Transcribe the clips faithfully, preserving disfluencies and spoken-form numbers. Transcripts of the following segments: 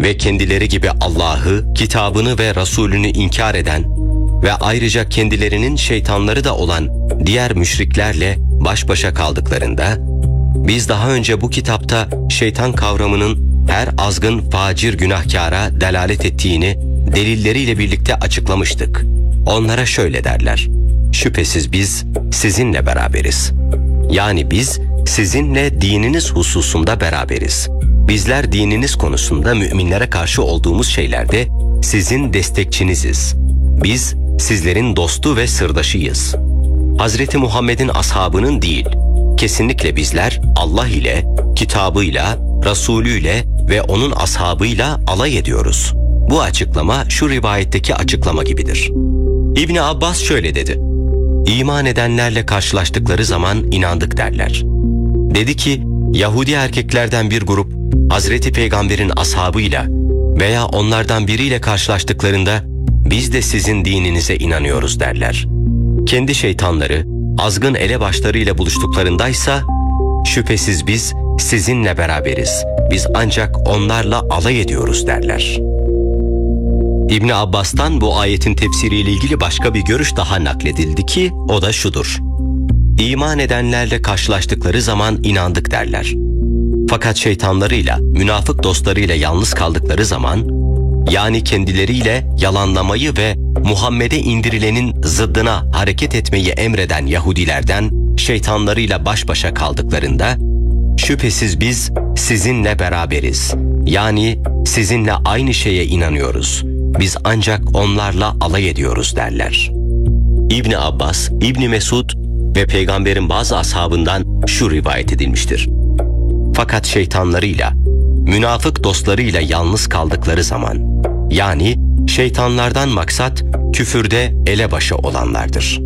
ve kendileri gibi Allah'ı, kitabını ve Resulünü inkar eden ve ayrıca kendilerinin şeytanları da olan diğer müşriklerle baş başa kaldıklarında, biz daha önce bu kitapta şeytan kavramının her azgın, facir günahkara delalet ettiğini delilleriyle birlikte açıklamıştık. Onlara şöyle derler: şüphesiz biz sizinle beraberiz. Yani biz sizinle dininiz hususunda beraberiz. Bizler dininiz konusunda müminlere karşı olduğumuz şeylerde sizin destekçiniziz. Biz sizlerin dostu ve sırdaşıyız. Hazreti Muhammed'in ashabının değil, kesinlikle bizler Allah ile, kitabıyla, Resulüyle ve onun ashabıyla alay ediyoruz. Bu açıklama şu rivayetteki açıklama gibidir. İbni Abbas şöyle dedi: İman edenlerle karşılaştıkları zaman inandık derler. Dedi ki, Yahudi erkeklerden bir grup Hazreti Peygamber'in ashabıyla veya onlardan biriyle karşılaştıklarında biz de sizin dininize inanıyoruz derler. Kendi şeytanları, azgın elebaşlarıyla buluştuklarındaysa şüphesiz biz sizinle beraberiz. Biz ancak onlarla alay ediyoruz derler. İbni Abbas'tan bu ayetin tefsiriyle ilgili başka bir görüş daha nakledildi ki o da şudur: İman edenlerle karşılaştıkları zaman inandık derler. Fakat şeytanlarıyla, münafık dostlarıyla yalnız kaldıkları zaman, yani kendileriyle yalanlamayı ve Muhammed'e indirilenin zıddına hareket etmeyi emreden Yahudilerden şeytanlarıyla baş başa kaldıklarında, şüphesiz biz sizinle beraberiz. Yani sizinle aynı şeye inanıyoruz. Biz ancak onlarla alay ediyoruz derler. İbni Abbas, İbni Mesud ve Peygamberin bazı ashabından şu rivayet edilmiştir: Fakat şeytanlarıyla, münafık dostlarıyla yalnız kaldıkları zaman, yani şeytanlardan maksat küfürde elebaşı olanlardır.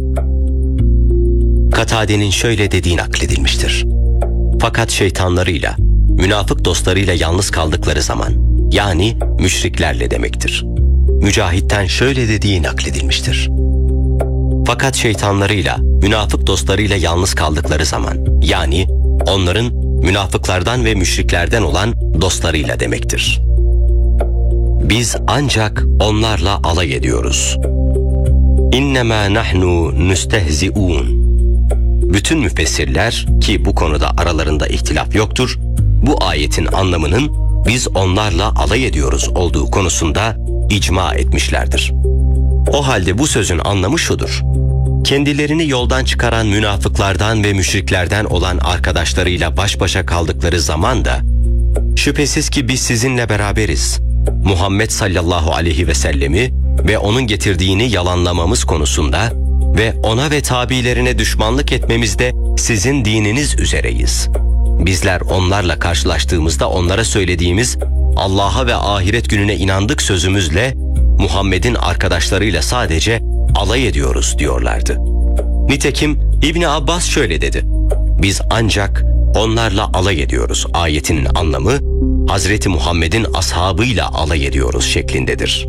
Katade'nin şöyle dediği nakledilmiştir: Fakat şeytanlarıyla, münafık dostlarıyla yalnız kaldıkları zaman, yani müşriklerle demektir. Mücahit'ten şöyle dediği nakledilmiştir: Fakat şeytanlarıyla, münafık dostlarıyla yalnız kaldıkları zaman, yani onların münafıklardan ve müşriklerden olan dostlarıyla demektir. Biz ancak onlarla alay ediyoruz. İnnemâ nahnu nüstehzi'ûn. Bütün müfessirler, ki bu konuda aralarında ihtilaf yoktur, bu ayetin anlamının biz onlarla alay ediyoruz olduğu konusunda icma etmişlerdir. O halde bu sözün anlamı şudur: kendilerini yoldan çıkaran münafıklardan ve müşriklerden olan arkadaşlarıyla baş başa kaldıkları zaman da şüphesiz ki biz sizinle beraberiz. Muhammed sallallahu aleyhi ve sellemi ve onun getirdiğini yalanlamamız konusunda ve ona ve tabilerine düşmanlık etmemizde sizin dininiz üzereyiz. Bizler onlarla karşılaştığımızda onlara söylediğimiz Allah'a ve ahiret gününe inandık sözümüzle Muhammed'in arkadaşlarıyla sadece alay ediyoruz diyorlardı. Nitekim İbni Abbas şöyle dedi: Biz ancak onlarla alay ediyoruz ayetinin anlamı Hazreti Muhammed'in ashabıyla alay ediyoruz şeklindedir.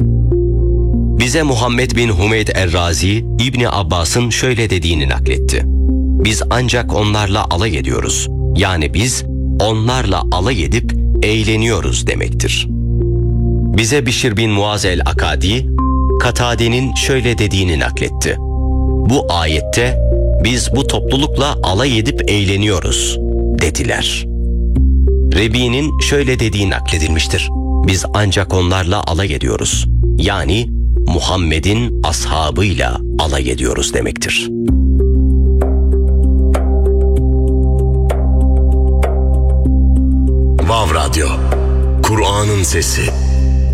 Bize Muhammed bin Humeyd er-Razi, İbni Abbas'ın şöyle dediğini nakletti: Biz ancak onlarla alay ediyoruz. Yani biz onlarla alay edip eğleniyoruz demektir. Bize Bişir bin Muaz el-Akadi, Katade'nin şöyle dediğini nakletti: Bu ayette biz bu toplulukla alay edip eğleniyoruz dediler. Rebi'nin şöyle dediği nakledilmiştir: Biz ancak onlarla alay ediyoruz. Yani Muhammed'in ashabıyla alay ediyoruz demektir. Vav Radyo, Kur'an'ın sesi.